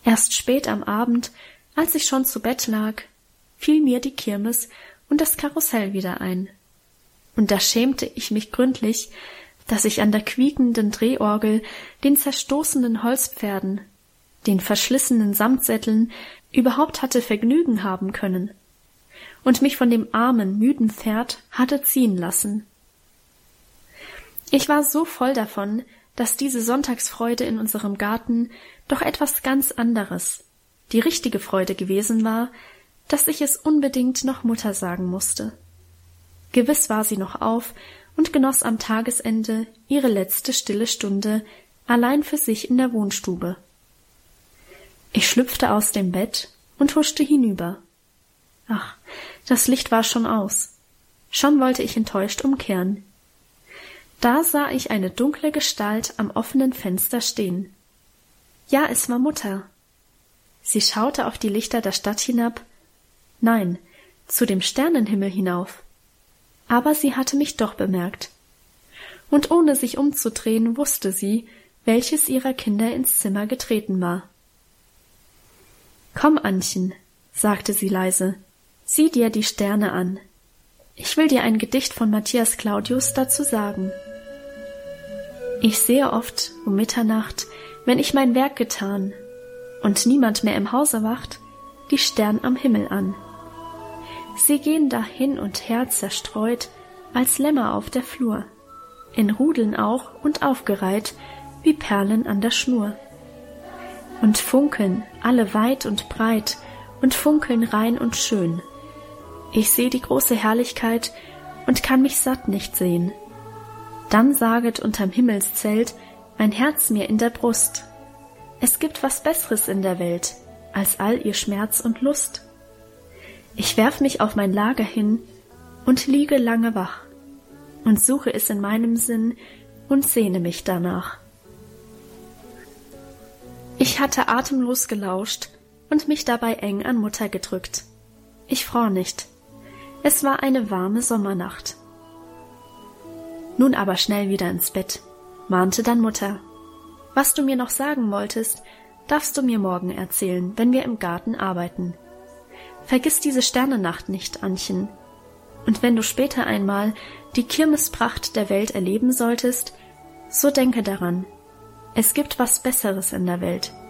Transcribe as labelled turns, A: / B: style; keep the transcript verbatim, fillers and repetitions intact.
A: Erst spät am Abend, als ich schon zu Bett lag, fiel mir die Kirmes und das Karussell wieder ein. Und da schämte ich mich gründlich, dass ich an der quiekenden Drehorgel, den zerstoßenen Holzpferden, den verschlissenen Samtsätteln überhaupt hatte Vergnügen haben können und mich von dem armen, müden Pferd hatte ziehen lassen. Ich war so voll davon, dass diese Sonntagsfreude in unserem Garten doch etwas ganz anderes, die richtige Freude gewesen war, dass ich es unbedingt noch Mutter sagen musste. Gewiss war sie noch auf und genoss am Tagesende ihre letzte stille Stunde allein für sich in der Wohnstube. Ich schlüpfte aus dem Bett und huschte hinüber. Ach, das Licht war schon aus. Schon wollte ich enttäuscht umkehren. Da sah ich eine dunkle Gestalt am offenen Fenster stehen. Ja, es war Mutter. Sie schaute auf die Lichter der Stadt hinab, nein, zu dem Sternenhimmel hinauf. Aber sie hatte mich doch bemerkt. Und ohne sich umzudrehen, wusste sie, welches ihrer Kinder ins Zimmer getreten war. »Komm, Annchen«, sagte sie leise, »sieh dir die Sterne an. Ich will dir ein Gedicht von Matthias Claudius dazu sagen. Ich sehe oft um Mitternacht, wenn ich mein Werk getan und niemand mehr im Hause wacht, die Stern am Himmel an. Sie gehen da hin und her zerstreut, als Lämmer auf der Flur, in Rudeln auch und aufgereiht, wie Perlen an der Schnur. Und funkeln alle weit und breit und funkeln rein und schön. Ich seh die große Herrlichkeit und kann mich satt nicht sehen. Dann saget unterm Himmelszelt mein Herz mir in der Brust, es gibt was Besseres in der Welt, als all ihr Schmerz und Lust. Ich werf mich auf mein Lager hin und liege lange wach und suche es in meinem Sinn und sehne mich danach. Ich hatte atemlos gelauscht und mich dabei eng an Mutter gedrückt. Ich fror nicht. Es war eine warme Sommernacht. Nun aber schnell wieder ins Bett, mahnte dann Mutter. Was du mir noch sagen wolltest, darfst du mir morgen erzählen, wenn wir im Garten arbeiten. Vergiss diese Sternennacht nicht, Annchen. Und wenn du später einmal die Kirmespracht der Welt erleben solltest, so denke daran, es gibt was Besseres in der Welt.